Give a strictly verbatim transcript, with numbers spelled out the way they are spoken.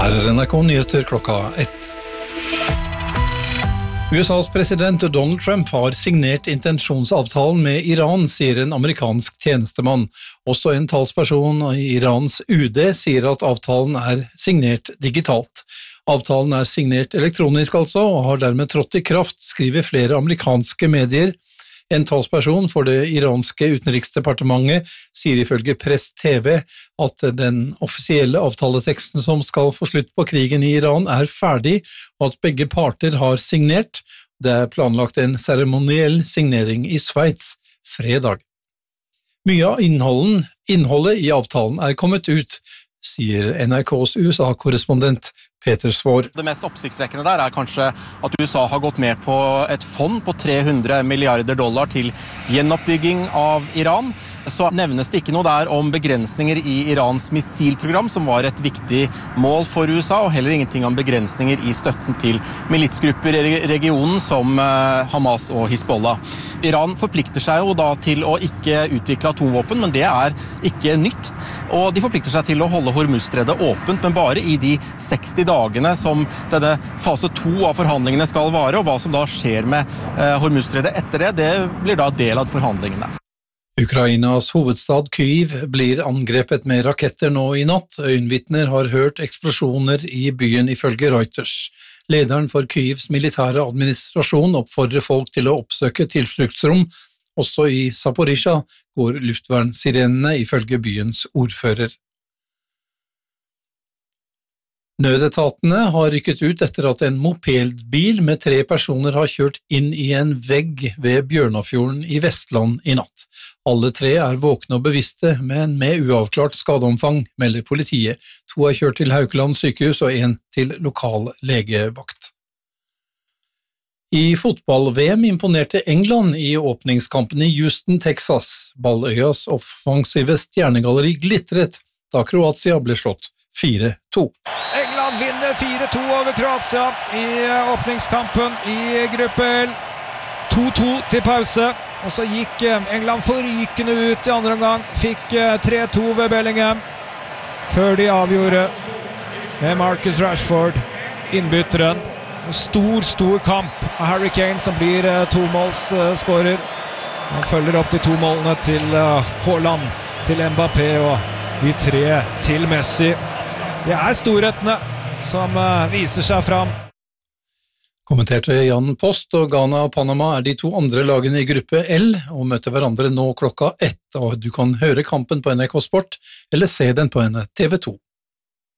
Her er N R K Nyheter klokka ett. U S A's president Donald Trump har signert intensjonsavtalen med Iran, sier en amerikansk tjenestemann. Også en talsperson i Irans U D sier at avtalen er signert digitalt. Avtalen er signert elektronisk altså, og har dermed trådt i kraft, skriver flere amerikanske medier. En talsperson for det iranske utenriksdepartementet sier ifølge Press T V at den offisielle avtaleteksten som skal få slutt på krigen i Iran er ferdig, og at begge parter har signert. Det er planlagt en seremoniell signering i Sveits fredag. Mye av innholden, innholdet i avtalen er kommet ut, sier N R K's U S A-korrespondent Peter Svår. Det mest oppsiktsvekkende der er kanskje at U S A har gått med på et fond på tre hundre milliarder dollar til gjenoppbygging av Iran. Så nevnes det ikke noe der om begrensninger i Irans missilprogram, som var et viktig mål for U S A, og heller ingenting om begrensninger i støtten til militsgrupper i regionen som Hamas og Hizbollah. Iran forplikter seg jo da til å ikke utvikle atomvåpen, men det er ikke nytt. Og de forplikter seg til å holde Hormuzstredet åpent, men bare i de seksti dagene som denne fase to av forhandlingene skal vare, og hva som da skjer med Hormuzstredet etter det, det blir da del av forhandlingene. Ukrainas hovedstad Kyiv blir angrepet med raketter nå i natt. Øyenvitner har hørt eksplosjoner i byen ifølge Reuters. Lederen for Kyivs militære administrasjon oppfordrer folk til å oppsøke tilfluktsrom. Også i Zaporizjzja går luftvernsirenene ifølge byens ordfører. Nødetatene har rykket ut etter at en mopedbil med tre personer har kjørt inn i en vegg ved Bjørnafjorden i Vestland i natt. Alle tre er våkne og bevisste, men med uavklart skadeomfang, melder politiet. To er kjørt til Haukeland sykehus og en til lokal legevakt. I fotball-V M imponerte England i åpningskampen i Houston, Texas. Balløyas offensive stjernegalleri glitret da Kroatia ble slått fire to. England vinner fire to over Kroatia i åpningskampen i gruppe L. to to til pause, og så gikk England forrykende ut i andre omgang, fikk tre to ved Bellingham, før de avgjorde med Marcus Rashford, innbytteren. En stor, stor kamp av Harry Kane som blir tomålsskårer. Han følger opp de to målene til Haaland, til Mbappé og de tre til Messi. Det er storhetene som viser seg fram. Kommenterte Jan Post, og Ghana og Panama er de to andre lagene i gruppe L og møter hverandre nå klokka ett, og du kan høre kampen på N R K Sport eller se den på N T V to.